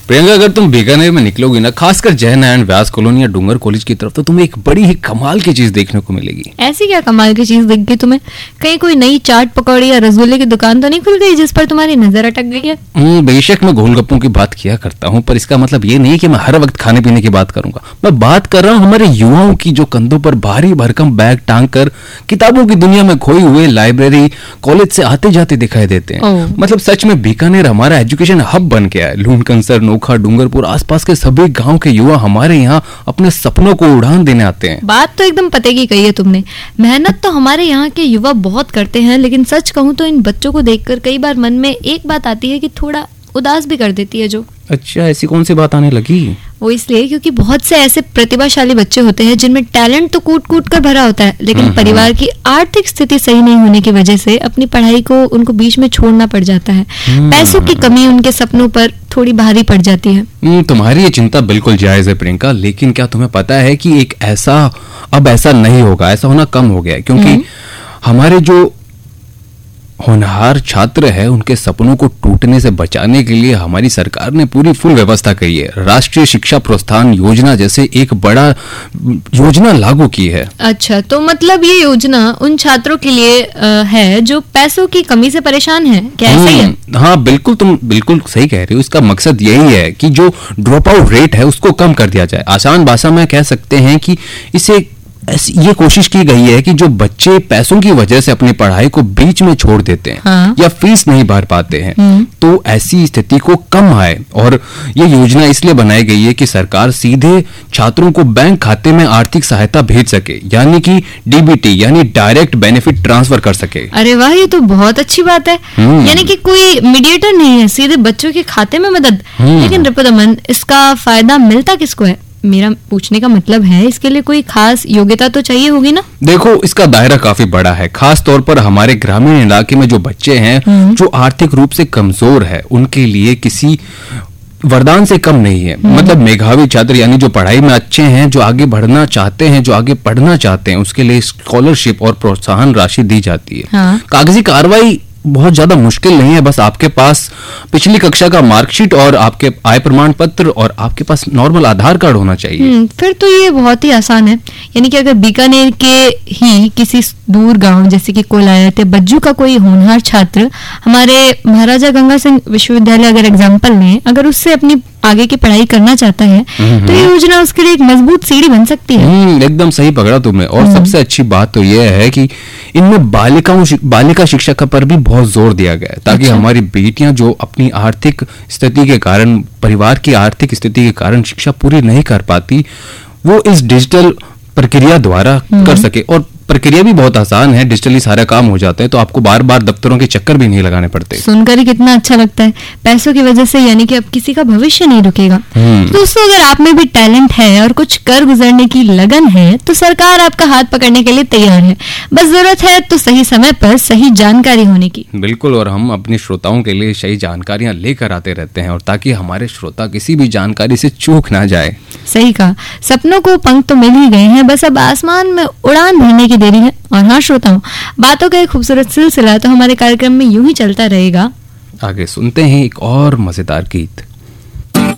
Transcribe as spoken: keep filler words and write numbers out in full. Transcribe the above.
प्रियंका, अगर तुम बीकानेर में निकलोगी ना, खासकर जय नारायण व्यास कॉलोनी या डूंगर कॉलेज की तरफ, तो तुम्हें एक बड़ी ही कमाल की चीज देखने को मिलेगी। ऐसी क्या कमाल की चीज दिख गई तुम्हें? कहीं कोई नई चाट पकौड़ी या रसगुल्ले की दुकान तो नहीं खुल गई जिस पर तुम्हारी नजर अटक गई है? बेशक मैं गोलगप्पों की बात किया करता हूँ, पर इसका मतलब ये नहीं कि मैं हर वक्त खाने पीने की बात करूंगा। मैं बात कर रहा हूँ हमारे युवाओं की, जो कंधों पर भारी भरकम बैग टांग कर किताबों की दुनिया में खोए हुए लाइब्रेरी कॉलेज से आते जाते दिखाई देते हैं। मतलब सच में बीकानेर हमारा एजुकेशन हब बन गया है। लूणकंसर, नोखा, डूंगरपुर, आसपास के सभी गांव के युवा हमारे यहाँ अपने सपनों को उड़ान देने आते हैं। बात तो एकदम पते की कही है तुमने। मेहनत तो हमारे यहाँ के युवा बहुत करते हैं, लेकिन सच कहूँ तो इन बच्चों को देखकर कई बार मन में एक बात आती है कि थोड़ा उदास भी कर देती है। जो अच्छा, ऐसी कौन सी बात आने लगी? वो इसलिए क्योंकि बहुत से ऐसे प्रतिभाशाली बच्चे होते हैं जिनमें टैलेंट तो कूट कूट कर भरा होता है, लेकिन परिवार की आर्थिक स्थिति सही नहीं होने की वजह से अपनी पढ़ाई को उनको बीच में छोड़ना पड़ जाता है। पैसों की कमी उनके सपनों पर थोड़ी भारी पड़ जाती है। तुम्हारी ये चिंता बिल्कुल जायज है प्रियंका, लेकिन क्या तुम्हें पता है कि एक ऐसा अब ऐसा नहीं होगा, ऐसा होना कम हो गया है, क्योंकि हमारे जो होनहार छात्र है उनके सपनों को टूटने से बचाने के लिए हमारी सरकार ने पूरी फुल व्यवस्था की है। राष्ट्रीय शिक्षा प्रोत्साहन योजना जैसे एक बड़ा योजना लागू की है। अच्छा, तो मतलब ये योजना उन छात्रों के लिए है जो पैसों की कमी से परेशान है, क्या ऐसा ही है? हाँ बिल्कुल, तुम बिल्कुल सही कह रही हो। इसका मकसद यही है कि जो ड्रॉप आउट रेट है उसको कम कर दिया जाए। आसान भाषा में कह सकते हैं कि इसे ये कोशिश की गई है कि जो बच्चे पैसों की वजह से अपनी पढ़ाई को बीच में छोड़ देते हैं, हाँ? या फीस नहीं भर पाते हैं, तो ऐसी स्थिति को कम आए। और ये योजना इसलिए बनाई गई है कि सरकार सीधे छात्रों को बैंक खाते में आर्थिक सहायता भेज सके, यानी कि डीबीटी यानी डायरेक्ट बेनिफिट ट्रांसफर कर सके। अरे वाह, ये तो बहुत अच्छी बात है। यानी कि कोई मीडिएटर नहीं है, सीधे बच्चों के खाते में मदद। लेकिन रिपुदमन, इसका फायदा मिलता किसको है? मेरा पूछने का मतलब है इसके लिए कोई खास योग्यता तो चाहिए होगी ना? देखो, इसका दायरा काफी बड़ा है। खास तौर पर हमारे ग्रामीण इलाके में जो बच्चे हैं जो आर्थिक रूप से कमजोर है, उनके लिए किसी वरदान से कम नहीं है। मतलब मेधावी छात्र यानी जो पढ़ाई में अच्छे हैं, जो आगे बढ़ना चाहते हैं, जो आगे पढ़ना चाहते हैं, उसके लिए स्कॉलरशिप और प्रोत्साहन राशि दी जाती है। हाँ। कागजी कार्रवाई बहुत ज्यादा मुश्किल नहीं है। बस आपके पास पिछली कक्षा का मार्कशीट और आपके आय प्रमाण पत्र और आपके पास नॉर्मल आधार कार्ड होना चाहिए। फिर तो ये बहुत ही आसान है। यानी कि अगर बीकानेर के ही किसी दूर गांव जैसे कि कोलायत या बज्जू का कोई होनहार छात्र हमारे महाराजा गंगा सिंह विश्वविद्यालय अगर एग्जाम्पल लें, अगर उससे अपनी आगे की पढ़ाई करना चाहता है तो ये योजना उसके लिए एक मजबूत सीढ़ी बन सकती है। एकदम सही पकड़ा तुमने। और सबसे अच्छी बात तो यह है कि इनमें बालिकाओं बालिका शिक्षा पर भी बहुत जोर दिया गया है, ताकि अच्छा? हमारी बेटियां जो अपनी आर्थिक स्थिति के कारण, परिवार की आर्थिक स्थिति के कारण शिक्षा पूरी नहीं कर पाती, वो इस डिजिटल प्रक्रिया द्वारा कर सके। और प्रक्रिया भी बहुत आसान है, डिजिटली सारा काम हो जाता है, तो आपको बार बार दफ्तरों के चक्कर भी नहीं लगाने पड़ते। सुनकर ही कितना अच्छा लगता है। पैसों की वजह से यानी कि अब किसी का भविष्य नहीं रुकेगा। तो दोस्तों, अगर आप में भी टैलेंट है और कुछ कर गुजरने की लगन है तो सरकार आपका हाथ पकड़ने के लिए तैयार है। बस जरूरत है तो सही समय पर सही जानकारी होने की। बिल्कुल, और हम अपने श्रोताओं के लिए सही जानकारियां लेकर आते रहते हैं, और ताकि हमारे श्रोता किसी भी जानकारी से चूक ना जाए। सही कहा। सपनों को पंख तो मिल ही गए हैं, बस अब आसमान में उड़ान भरने की देरी है। और हाँ श्रोताओं, बातों का एक खूबसूरत सिलसिला तो हमारे कार्यक्रम में यूं ही चलता रहेगा। आगे सुनते हैं एक और मजेदार गीत।